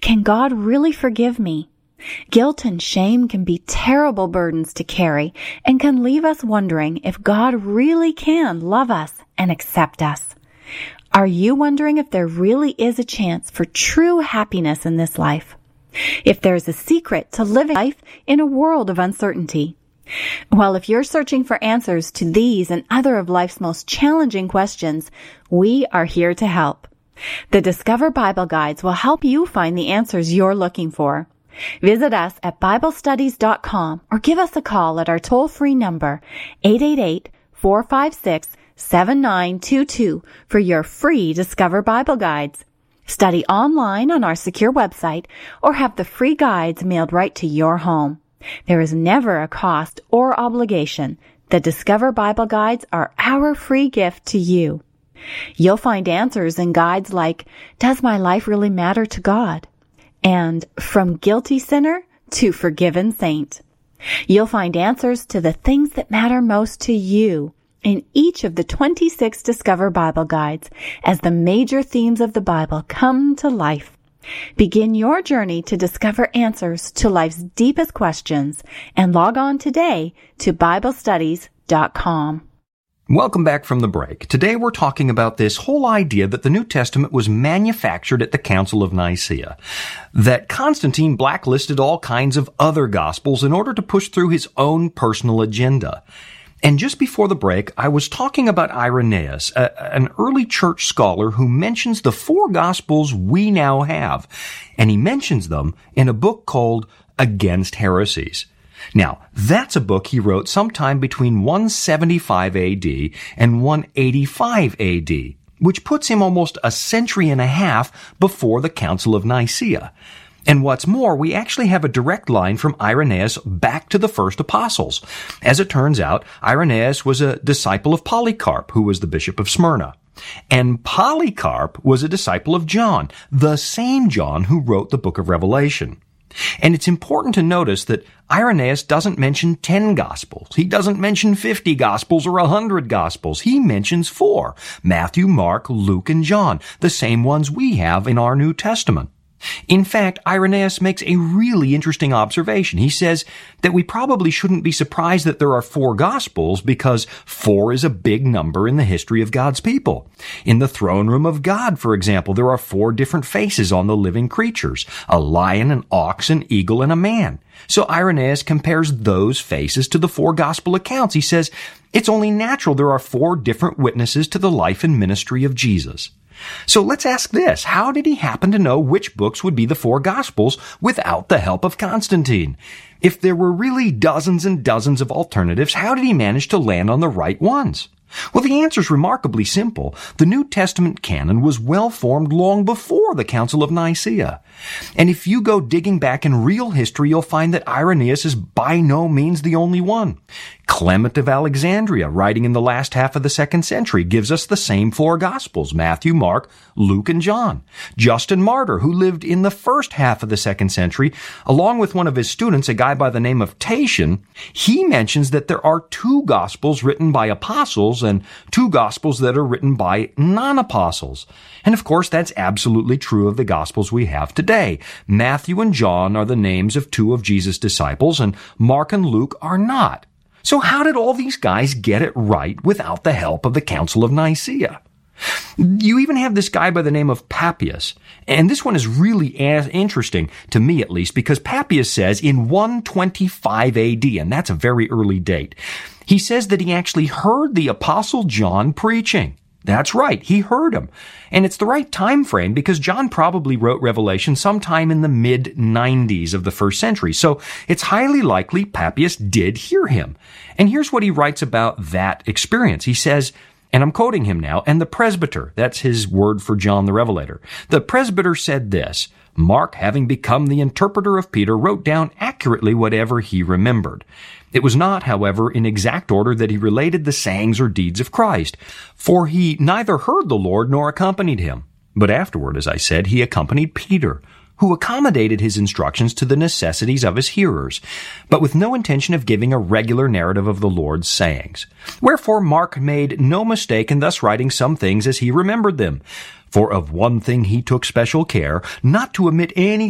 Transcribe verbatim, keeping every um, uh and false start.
Can God really forgive me? Guilt and shame can be terrible burdens to carry and can leave us wondering if God really can love us and accept us. Are you wondering if there really is a chance for true happiness in this life? If there's a secret to living life in a world of uncertainty? Well, if you're searching for answers to these and other of life's most challenging questions, we are here to help. The Discover Bible Guides will help you find the answers you're looking for. Visit us at Bible Studies dot com or give us a call at our toll-free number, eight eight eight, four five six, seven nine two two, for your free Discover Bible Guides. Study online on our secure website or have the free guides mailed right to your home. There is never a cost or obligation. The Discover Bible Guides are our free gift to you. You'll find answers in guides like, Does my life really matter to God? And From Guilty Sinner to Forgiven Saint. You'll find answers to the things that matter most to you in each of the twenty-six Discover Bible Guides as the major themes of the Bible come to life. Begin your journey to discover answers to life's deepest questions and log on today to Bible Studies dot com. Welcome back from the break. Today we're talking about this whole idea that the New Testament was manufactured at the Council of Nicaea, that Constantine blacklisted all kinds of other gospels in order to push through his own personal agenda. And just before the break, I was talking about Irenaeus, a, an early church scholar who mentions the four gospels we now have, and he mentions them in a book called Against Heresies. Now, that's a book he wrote sometime between one seventy-five A D and one eighty-five A D, which puts him almost a century and a half before the Council of Nicaea. And what's more, we actually have a direct line from Irenaeus back to the first apostles. As it turns out, Irenaeus was a disciple of Polycarp, who was the bishop of Smyrna. And Polycarp was a disciple of John, the same John who wrote the book of Revelation. And it's important to notice that Irenaeus doesn't mention ten Gospels. He doesn't mention fifty Gospels or one hundred Gospels. He mentions four, Matthew, Mark, Luke, and John, the same ones we have in our New Testament. In fact, Irenaeus makes a really interesting observation. He says that we probably shouldn't be surprised that there are four Gospels because four is a big number in the history of God's people. In the throne room of God, for example, there are four different faces on the living creatures, a lion, an ox, an eagle, and a man. So Irenaeus compares those faces to the four Gospel accounts. He says it's only natural there are four different witnesses to the life and ministry of Jesus. So let's ask this. How did he happen to know which books would be the four Gospels without the help of Constantine? If there were really dozens and dozens of alternatives, how did he manage to land on the right ones? Well, the answer is remarkably simple. The New Testament canon was well formed long before the Council of Nicaea. And if you go digging back in real history, you'll find that Irenaeus is by no means the only one. Clement of Alexandria, writing in the last half of the second century, gives us the same four Gospels, Matthew, Mark, Luke, and John. Justin Martyr, who lived in the first half of the second century, along with one of his students, a guy by the name of Tatian, he mentions that there are two Gospels written by apostles and two Gospels that are written by non-apostles. And of course, that's absolutely true of the Gospels we have today. Matthew and John are the names of two of Jesus' disciples, and Mark and Luke are not. So how did all these guys get it right without the help of the Council of Nicaea? You even have this guy by the name of Papias, and this one is really interesting, to me at least, because Papias says in one twenty-five A D, and that's a very early date, he says that he actually heard the Apostle John preaching. That's right, he heard him. And it's the right time frame because John probably wrote Revelation sometime in the mid nineties of the first century. So it's highly likely Papias did hear him. And here's what he writes about that experience. He says, and I'm quoting him now, and the presbyter, that's his word for John the Revelator, the presbyter said this, Mark, having become the interpreter of Peter, wrote down accurately whatever he remembered. It was not, however, in exact order that he related the sayings or deeds of Christ, for he neither heard the Lord nor accompanied him. But afterward, as I said, he accompanied Peter, who accommodated his instructions to the necessities of his hearers, but with no intention of giving a regular narrative of the Lord's sayings. Wherefore Mark made no mistake in thus writing some things as he remembered them. For of one thing he took special care, not to omit any